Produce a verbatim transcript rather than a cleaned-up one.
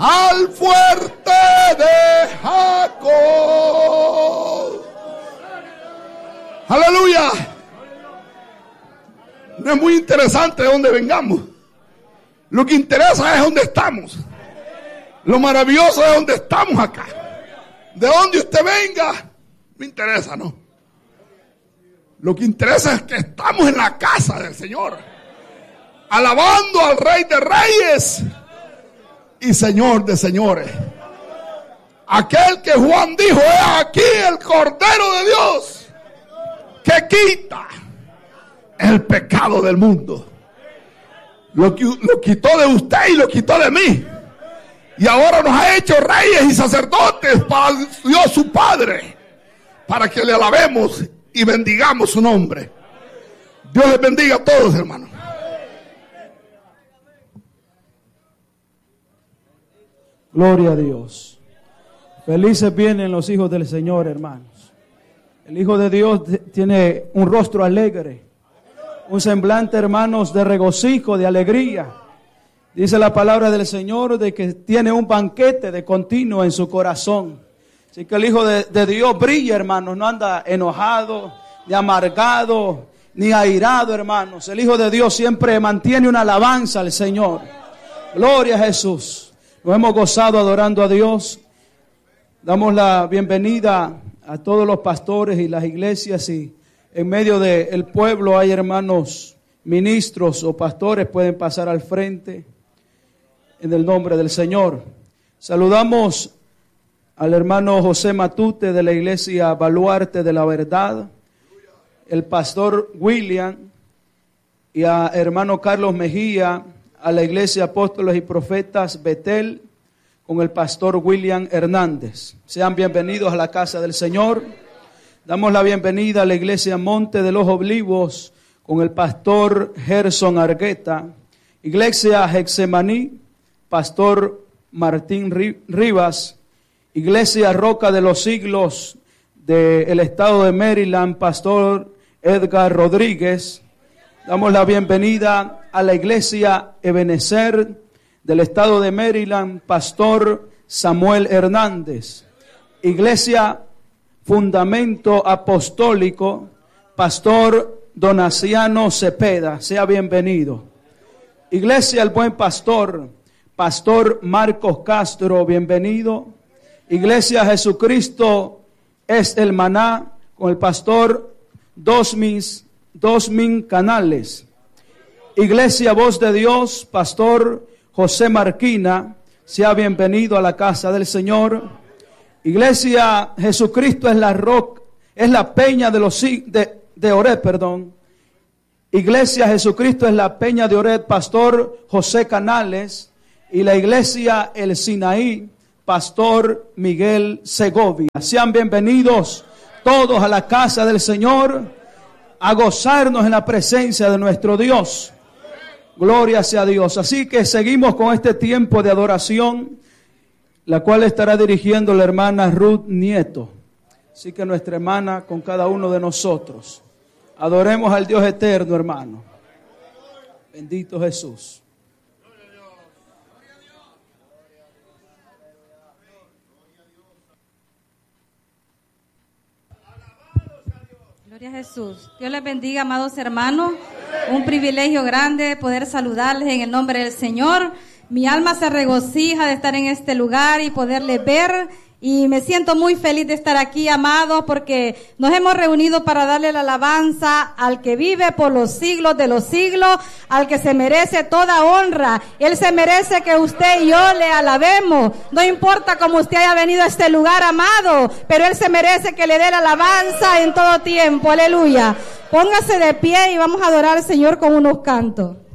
al fuerte de Jacob. Aleluya. No es muy interesante de dónde vengamos. Lo que interesa es dónde estamos. Lo maravilloso es dónde estamos acá. De dónde usted venga, no interesa, ¿no? Lo que interesa es que estamos en la casa del Señor, alabando al Rey de Reyes y Señor de Señores. Aquel que Juan dijo: he aquí el Cordero de Dios que quita el pecado del mundo. Lo, lo quitó de usted y lo quitó de mí. Y ahora nos ha hecho reyes y sacerdotes para Dios su Padre, para que le alabemos y bendigamos su nombre. Dios les bendiga a todos, hermanos. Gloria a Dios. Felices vienen los hijos del Señor, hermanos. El Hijo de Dios tiene un rostro alegre, un semblante, hermanos, de regocijo, de alegría. Dice la palabra del Señor de que tiene un banquete de continuo en su corazón. Así que el Hijo de, de Dios brilla, hermanos, no anda enojado, ni amargado, ni airado, hermanos. El Hijo de Dios siempre mantiene una alabanza al Señor. Gloria a Jesús. Nos hemos gozado adorando a Dios. Damos la bienvenida a todos los pastores y las iglesias, y en medio del pueblo hay hermanos ministros o pastores, pueden pasar al frente en el nombre del Señor. Saludamos al hermano José Matute de la iglesia Baluarte de la Verdad, el pastor William, y a hermano Carlos Mejía, a la iglesia Apóstoles y Profetas Betel, con el pastor William Hernández. Sean bienvenidos a la casa del Señor. Damos la bienvenida a la iglesia Monte de los Olivos, con el pastor Gerson Argueta, iglesia Getsemaní, pastor Martín Rivas, iglesia Roca de los Siglos del estado de Maryland, pastor Edgar Rodríguez. Damos la bienvenida a la iglesia Ebenezer del estado de Maryland, pastor Samuel Hernández. Iglesia Fundamento Apostólico, pastor Donaciano Cepeda, sea bienvenido. Iglesia El Buen Pastor, pastor Marcos Castro, bienvenido. Iglesia Jesucristo es el Maná, con el pastor Dosmin, Dosmin Canales. Iglesia Voz de Dios, pastor José Marquina, sea bienvenido a la casa del Señor. Iglesia Jesucristo es la roca, es la peña de los de, de Oreb, perdón. Iglesia Jesucristo es la peña de Oreb, pastor José Canales. Y la iglesia El Sinaí, pastor Miguel Segovia. Sean bienvenidos todos a la casa del Señor, a gozarnos en la presencia de nuestro Dios. Gloria sea a Dios. Así que seguimos con este tiempo de adoración, la cual estará dirigiendo la hermana Ruth Nieto. Así que nuestra hermana con cada uno de nosotros. Adoremos al Dios eterno, hermano. Bendito Jesús. Gloria a Jesús. Dios les bendiga, amados hermanos. Un privilegio grande poder saludarles en el nombre del Señor. Mi alma se regocija de estar en este lugar y poderles ver. Y me siento muy feliz de estar aquí, amados, porque nos hemos reunido para darle la alabanza al que vive por los siglos de los siglos, al que se merece toda honra. Él se merece que usted y yo le alabemos. No importa cómo usted haya venido a este lugar, amado, pero Él se merece que le dé la alabanza en todo tiempo. Aleluya. Póngase de pie y vamos a adorar al Señor con unos cantos.